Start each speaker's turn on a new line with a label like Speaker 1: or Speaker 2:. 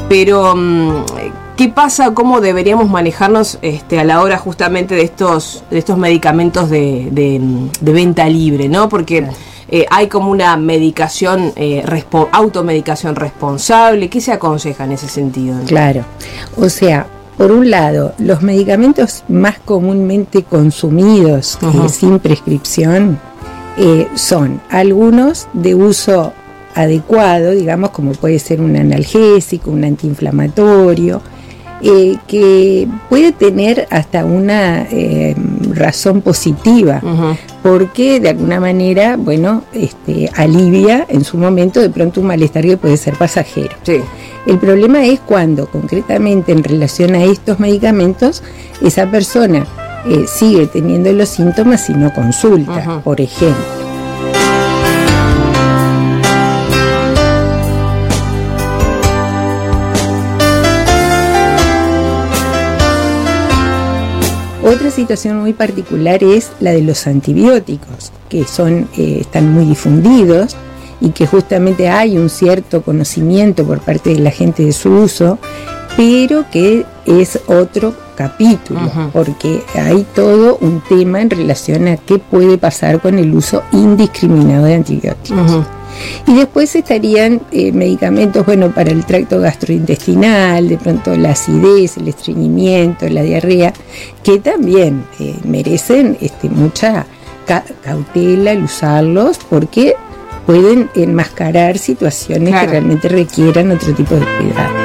Speaker 1: Pero ¿qué pasa? ¿Cómo deberíamos manejarnos a la hora justamente de estos medicamentos de venta libre, ¿no? Porque hay como una medicación, automedicación responsable. ¿Qué se aconseja en ese sentido, ¿no?
Speaker 2: Claro, o sea, por un lado, los medicamentos más comúnmente consumidos sin prescripción son algunos de uso adecuado, digamos, como puede ser un analgésico, un antiinflamatorio, que puede tener hasta una razón positiva, porque de alguna manera, bueno, alivia en su momento de pronto un malestar que puede ser pasajero. Sí. El problema es cuando, concretamente en relación a estos medicamentos, esa persona sigue teniendo los síntomas y no consulta, por ejemplo. Otra situación muy particular es la de los antibióticos, que están muy difundidos y que justamente hay un cierto conocimiento por parte de la gente de su uso, pero que es otro capítulo, porque hay todo un tema en relación a qué puede pasar con el uso indiscriminado de antibióticos. Y después estarían medicamentos, bueno, para el tracto gastrointestinal, de pronto la acidez, el estreñimiento, la diarrea, que también merecen mucha cautela al usarlos, porque pueden enmascarar situaciones que realmente requieran otro tipo de cuidado.